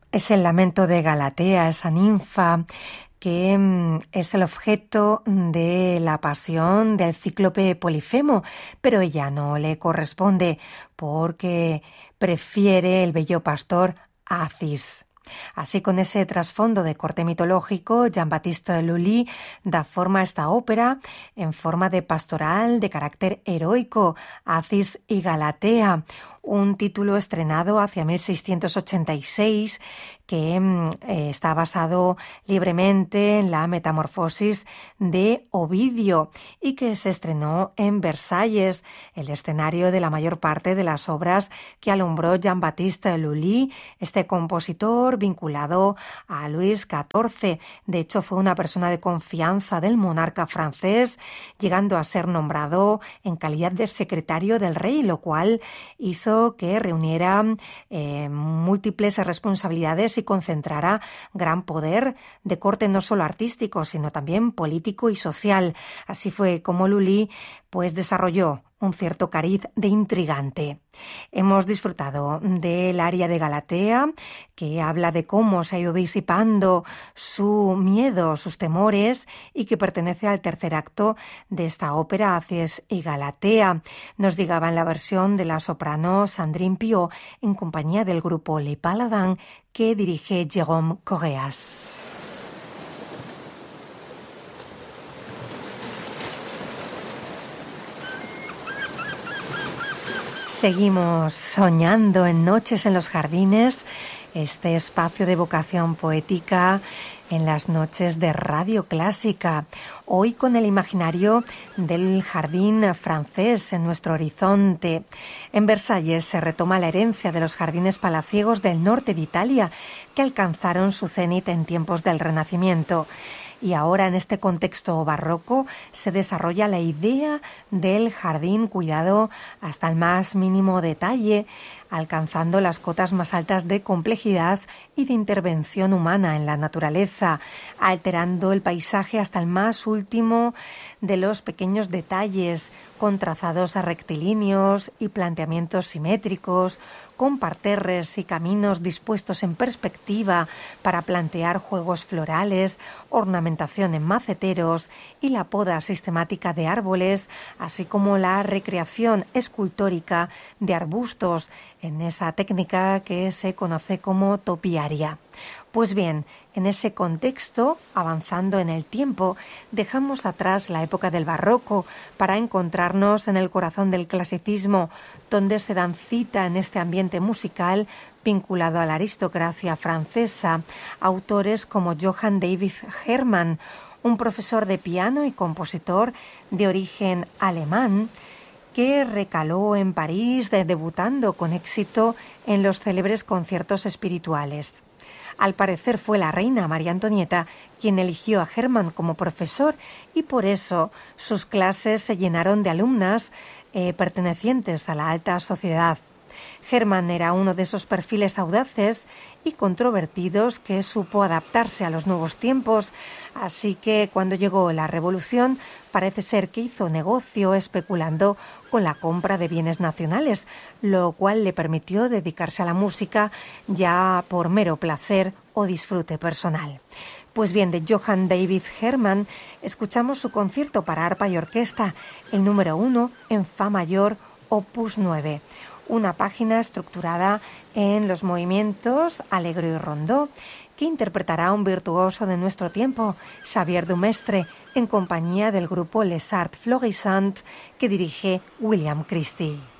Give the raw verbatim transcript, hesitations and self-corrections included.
Es el lamento de Galatea, esa ninfa que mm, es el objeto de la pasión del cíclope Polifemo, pero ella no le corresponde porque prefiere el bello pastor Acis. Así, con ese trasfondo de corte mitológico, Jean-Baptiste Lully da forma a esta ópera en forma de pastoral de carácter heroico, Acis y Galatea, un título estrenado hacia mil seiscientos ochenta y seis que eh, está basado libremente en la Metamorfosis de Ovidio y que se estrenó en Versalles, el escenario de la mayor parte de las obras que alumbró Jean-Baptiste Lully, este compositor vinculado a Luis catorce. De hecho, fue una persona de confianza del monarca francés, llegando a ser nombrado en calidad de secretario del rey, lo cual hizo que reuniera eh, múltiples responsabilidades y concentrará gran poder de corte no solo artístico, sino también político y social. Así fue como Lully pues desarrolló un cierto cariz de intrigante. Hemos disfrutado del aria de Galatea, que habla de cómo se ha ido disipando su miedo, sus temores, y que pertenece al tercer acto de esta ópera, Acis y Galatea. Nos llegaba en la versión de la soprano Sandrine Piot, en compañía del grupo Les Paladins, que dirige Jérôme Correas. Seguimos soñando en Noches en los Jardines, este espacio de vocación poética en las noches de Radio Clásica. Hoy con el imaginario del jardín francés en nuestro horizonte. En Versalles se retoma la herencia de los jardines palaciegos del norte de Italia, que alcanzaron su cenit en tiempos del Renacimiento. Y ahora, en este contexto barroco, se desarrolla la idea del jardín cuidado hasta el más mínimo detalle, alcanzando las cotas más altas de complejidad y de intervención humana en la naturaleza, alterando el paisaje hasta el más último de los pequeños detalles, con trazados rectilíneos y planteamientos simétricos, con parterres y caminos dispuestos en perspectiva para plantear juegos florales, ornamentación en maceteros y la poda sistemática de árboles, así como la recreación escultórica de arbustos en esa técnica que se conoce como topiaria. Pues bien, en ese contexto, avanzando en el tiempo, dejamos atrás la época del barroco para encontrarnos en el corazón del clasicismo, donde se dan cita en este ambiente musical vinculado a la aristocracia francesa, autores como Johann David Hermann, un profesor de piano y compositor de origen alemán, que recaló en París, debutando con éxito en los célebres conciertos espirituales. Al parecer fue la reina María Antonieta quien eligió a Hermann como profesor y por eso sus clases se llenaron de alumnas eh, pertenecientes a la alta sociedad. Hermann era uno de esos perfiles audaces y controvertidos que supo adaptarse a los nuevos tiempos, así que cuando llegó la revolución parece ser que hizo negocio especulando con la compra de bienes nacionales, lo cual le permitió dedicarse a la música ya por mero placer o disfrute personal. Pues bien, de Johann David Hermann escuchamos su concierto para arpa y orquesta, el número uno en Fa mayor, opus nueve. Una página estructurada en los movimientos alegro y rondó, que interpretará un virtuoso de nuestro tiempo, Xavier Dumestre, en compañía del grupo Les Arts Florissants, que dirige William Christie.